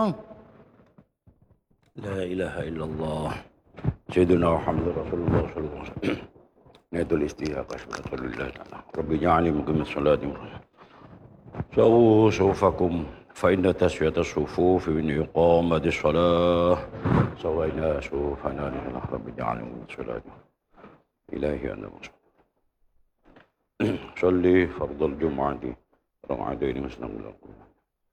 لا إله إلا الله سيدنا محمد رسول الله صلى الله عليه وسلم. نادوا الاستياء أشهد أن لا إله إلا الله رب اجعلني مقيم الصلاة. سووا صفوفكم فإن تسوية الصفوف من إقامة الصلاة. سوينا صفوفنا لله رب اجعلني مقيم الصلاة. إلهي أنا صلي فرض الجمعة رمعتين مسلم القرآن.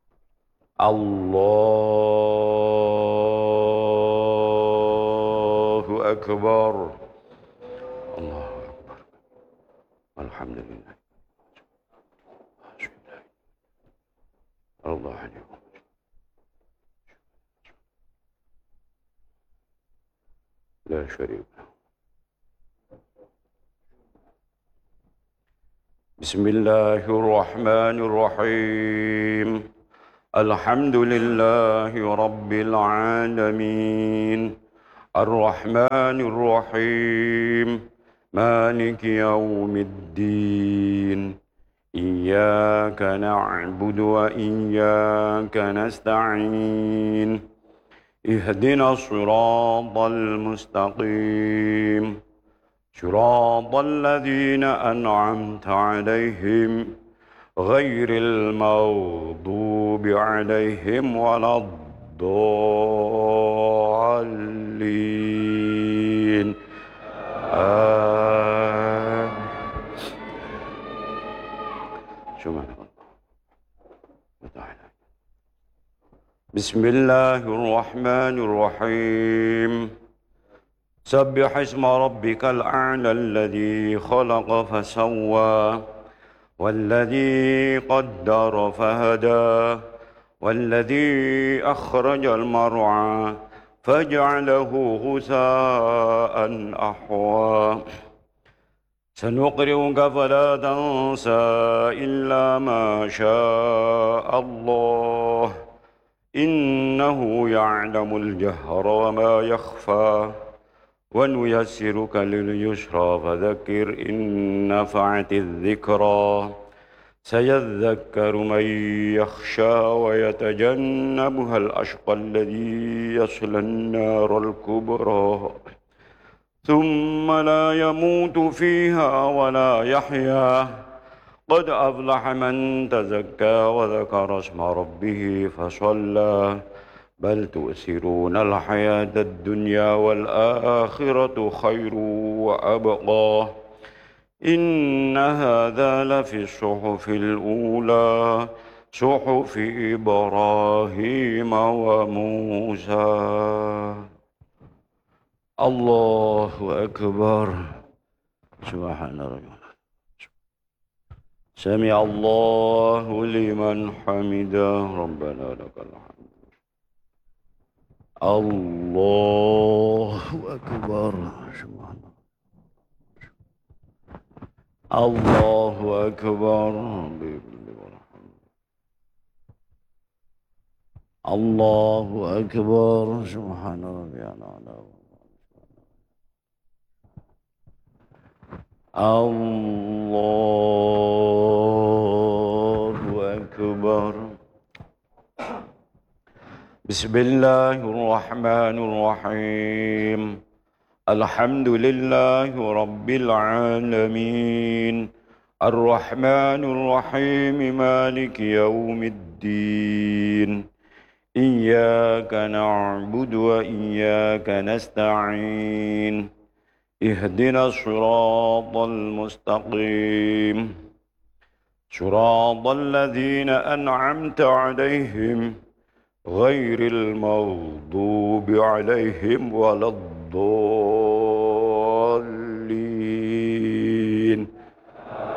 الله أكبر. الله أكبر. الحمد لله. الله عليكم. لا شريك له. بسم الله الرحمن الرحيم. الحمد لله رب العالمين الرحمن الرحيم مالك يوم الدين إياك نعبد وإياك نستعين اهدنا الصراط المستقيم صراط الذين أنعمت عليهم غير المغضوب عليهم ولا الضالين. آمين. سبحان الله. بسم الله الرحمن الرحيم. سبح اسم ربك الأعلى الذي خلق فسوى والذي قدر فهدى والذي أخرج المرعى فجعله غثاء أحوى سنقرئك فلا تنسى إلا ما شاء الله إنه يعلم الجهر وما يخفى ونيسرك لليسرى فذكر إن نفعت الذكرى سيذكر من يخشى ويتجنبها الأشقى الذي يصلى النار الكبرى ثم لا يموت فيها ولا يحيا قد أفلح من تزكى وذكر اسم ربه فصلى بل تؤثرون الحياة الدنيا والآخرة خير وأبقى إن هذا لفي الصحف الأولى صحف إبراهيم وموسى. الله أكبر. سبحان الله. سمع الله لمن حمده ربنا لك الحمد. الله أكبر. سبحان الله. الله أكبر. الله أكبر. سبحان ربي الأعلى. الله أكبر. بسم الله الرحمن الرحيم. الحمد لله رب العالمين الرحمن الرحيم مالك يوم الدين إياك نعبد وإياك نستعين اهدنا الصراط المستقيم صراط الذين أنعمت عليهم غير المغضوب عليهم ولا الضالين.